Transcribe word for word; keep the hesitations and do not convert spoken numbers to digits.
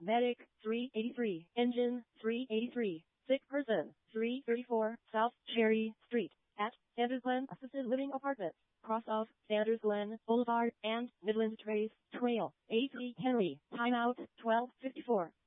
Medic, three eighty-three. Engine, three eighty-three. Sick person, three thirty-four. South Cherry Street. At Sanders Glen Assisted Living Apartments. Cross of Sanders Glen Boulevard and Midland Trace Trail. A C Henry. Timeout, twelve fifty-four.